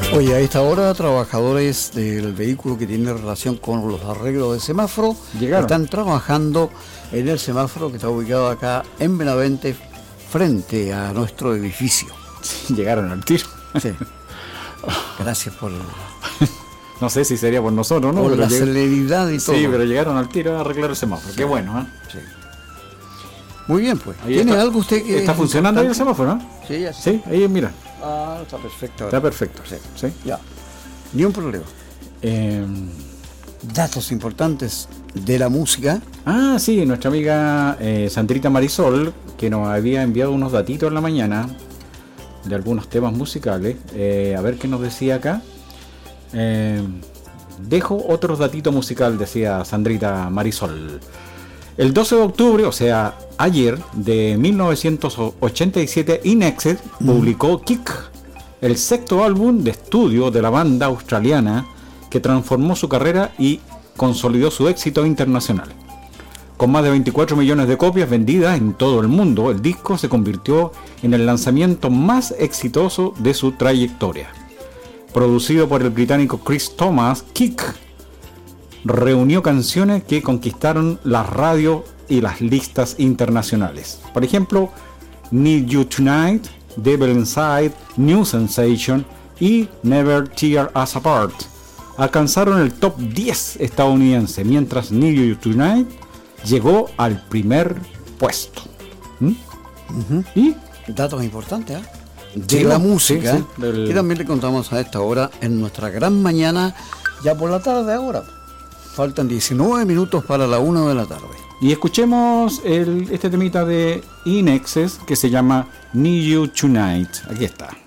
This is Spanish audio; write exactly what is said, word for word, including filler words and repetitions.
Oye, a esta hora trabajadores del vehículo que tiene relación con los arreglos de semáforo Llegaron. Están trabajando en el semáforo que está ubicado acá en Benavente frente a nuestro edificio. Sí, llegaron al tiro. Sí. Gracias por, no sé si sería por nosotros, ¿no? por pero la lleg... celeridad y todo. Sí, pero llegaron al tiro a arreglar el semáforo. Sí. Qué bueno, ¿eh? Sí. Muy bien, pues. Ahí ¿Tiene está, algo usted que está funcionando ahí el semáforo, ¿no? Sí, ya está. Sí, ahí mira. Ah, está perfecto. Está perfecto. Sí. Sí. Ya. Ni un problema. Eh... Datos importantes de la música. Ah, sí, nuestra amiga eh, Sandrita Marisol, que nos había enviado unos datitos en la mañana de algunos temas musicales. Eh, a ver qué nos decía acá. Eh, dejo otros datitos musicales, decía Sandrita Marisol. El doce de octubre, o sea, ayer, de mil novecientos ochenta y siete, Inexes mm. publicó Kick, el sexto álbum de estudio de la banda australiana que transformó su carrera y consolidó su éxito internacional. Con más de veinticuatro millones de copias vendidas en todo el mundo, el disco se convirtió en el lanzamiento más exitoso de su trayectoria. Producido por el británico Chris Thomas, Kick reunió canciones que conquistaron las radios y las listas internacionales. Por ejemplo, Need You Tonight, Devil Inside, New Sensation y Never Tear Us Apart alcanzaron el top diez estadounidense, mientras Need You Tonight llegó al primer puesto. ¿Mm? Uh-huh. Y datos importantes, ¿eh? de llegó, la música, sí, sí, del... que también le contamos a esta hora en nuestra gran mañana, ya por la tarde ahora. Faltan diecinueve minutos para la una de la tarde. Y escuchemos el, este temita de Inexes que se llama Need You Tonight. Aquí está.